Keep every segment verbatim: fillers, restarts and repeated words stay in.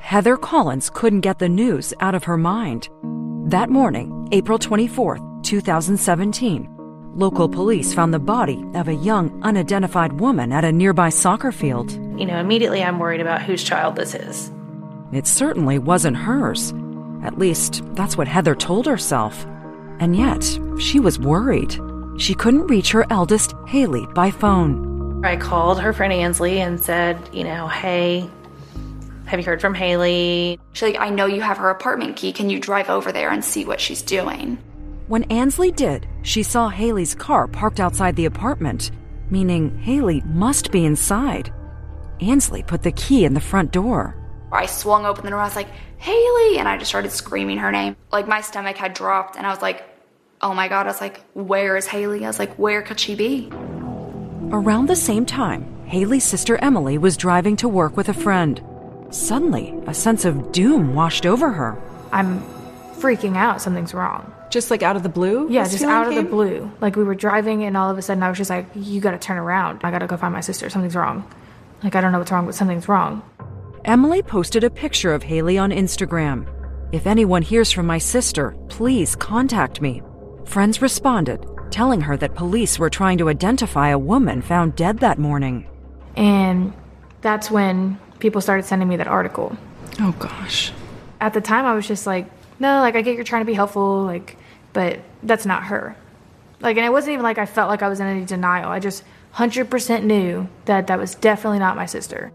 Heather Collins couldn't get the news out of her mind. That morning, April twenty-fourth, two thousand seventeen, local police found the body of a young, unidentified woman at a nearby soccer field. You know, immediately I'm worried about whose child this is. It certainly wasn't hers. At least, that's what Heather told herself. And yet, she was worried. She couldn't reach her eldest, Haley, by phone. I called her friend Ansley and said, you know, hey, have you heard from Haley? She's like, I know you have her apartment key. Can you drive over there and see what she's doing? When Ansley did, she saw Haley's car parked outside the apartment, meaning Haley must be inside. Ansley put the key in the front door. I swung open the door, I was like, Haley! And I just started screaming her name. Like, my stomach had dropped, and I was like, oh my God. I was like, where is Haley? I was like, where could she be? Around the same time, Haley's sister Emily was driving to work with a friend. Suddenly, a sense of doom washed over her. I'm freaking out. Something's wrong. Just like out of the blue? Yeah, just out of the blue. Like, we were driving, and all of a sudden I was just like, you gotta turn around. I gotta go find my sister. Something's wrong. Like, I don't know what's wrong, but something's wrong. Emily posted a picture of Haley on Instagram. If anyone hears from my sister, please contact me. Friends responded, telling her that police were trying to identify a woman found dead that morning. And that's when people started sending me that article. Oh, gosh. At the time, I was just like, no, like, I get you're trying to be helpful, like, but that's not her. Like, and it wasn't even like I felt like I was in any denial. I just one hundred percent knew that that was definitely not my sister.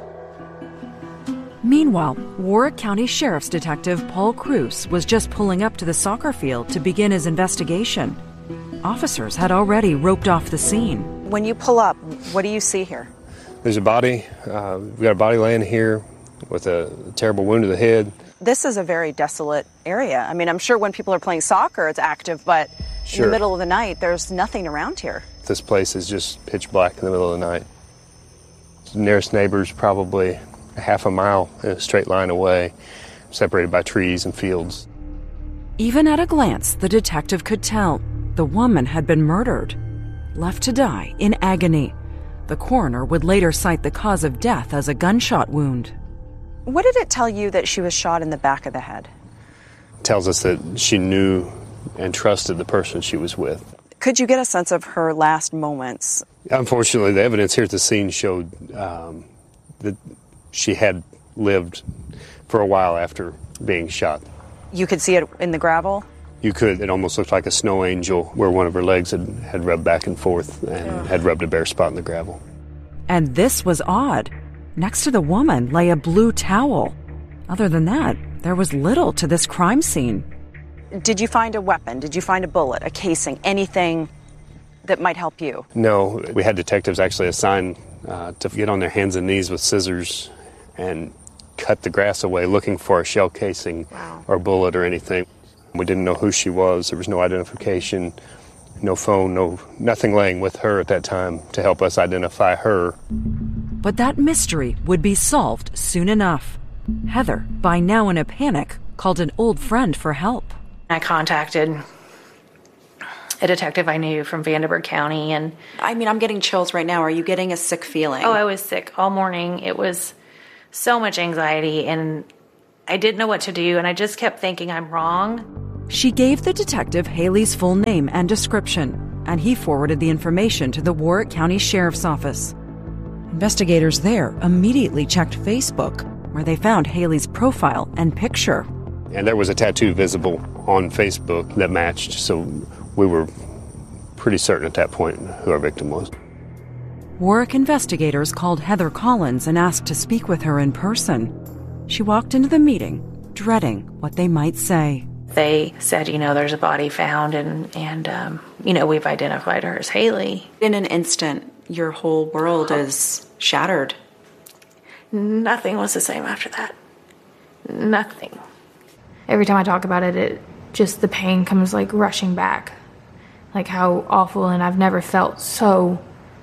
Meanwhile, Warwick County Sheriff's Detective Paul Cruz was just pulling up to the soccer field to begin his investigation. Officers had already roped off the scene. When you pull up, what do you see here? There's a body. Uh, we've got a body laying here with a terrible wound to the head. This is a very desolate area. I mean, I'm sure when people are playing soccer, it's active, but Sure. in the middle of the night, there's nothing around here. This place is just pitch black in the middle of the night. The nearest neighbor's probably a half a mile in a straight line away, separated by trees and fields. Even at a glance, the detective could tell the woman had been murdered, left to die in agony. The coroner would later cite the cause of death as a gunshot wound. What did it tell you that she was shot in the back of the head? It tells us that she knew and trusted the person she was with. Could you get a sense of her last moments? Unfortunately, the evidence here at the scene showed um, that she had lived for a while after being shot. You could see it in the gravel? You could. It almost looked like a snow angel where one of her legs had, had rubbed back and forth and Ugh. had rubbed a bare spot in the gravel. And this was odd. Next to the woman lay a blue towel. Other than that, there was little to this crime scene. Did you find a weapon? Did you find a bullet, a casing, anything that might help you? No. We had detectives actually assigned uh, to get on their hands and knees with scissors and cut the grass away looking for a shell casing Wow. or bullet or anything. We didn't know who she was. There was no identification, no phone, no nothing laying with her at that time to help us identify her. But that mystery would be solved soon enough. Heather, by now in a panic, called an old friend for help. I contacted a detective I knew from Vanderburgh County, and I mean, I'm getting chills right now. Are you getting a sick feeling? oh, I was sick all morning. It was so much anxiety, and I didn't know what to do, and I just kept thinking I'm wrong. She gave the detective Haley's full name and description, and he forwarded the information to the Warwick County Sheriff's Office. Investigators there immediately checked Facebook, where they found Haley's profile and picture. And there was a tattoo visible on Facebook that matched, so we were pretty certain at that point who our victim was. Warwick investigators called Heather Collins and asked to speak with her in person. She walked into the meeting, dreading what they might say. They said, you know, there's a body found, and, and um, you know, we've identified her as Haley. In an instant, your whole world is shattered. Nothing was the same after that. Nothing. Every time I talk about it, it just the pain comes like rushing back. Like how awful, and I've never felt so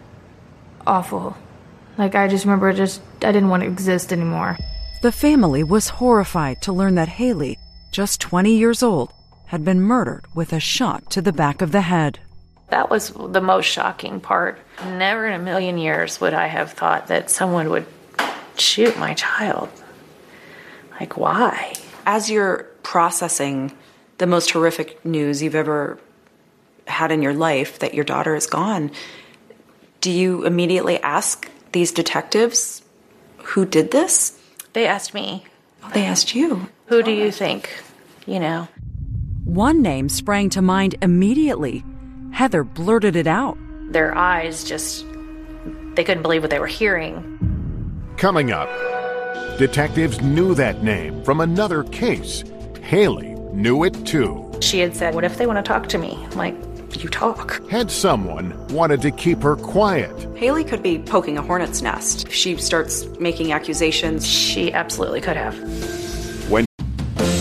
awful. Like I just remember just, I didn't want to exist anymore. The family was horrified to learn that Haley, just twenty years old, had been murdered with a shot to the back of the head. That was the most shocking part. Never in a million years would I have thought that someone would shoot my child. Like, why? As you're processing the most horrific news you've ever had in your life, that your daughter is gone, do you immediately ask these detectives who did this? They asked me. Oh, they asked you. Who do you think? You know. One name sprang to mind immediately. Heather blurted it out. Their eyes just, they couldn't believe what they were hearing. Coming up, detectives knew that name from another case. Haley knew it too. She had said, what if they want to talk to me? I'm like, you talk. Had someone wanted to keep her quiet. Haley could be poking a hornet's nest. If she starts making accusations. She absolutely could have.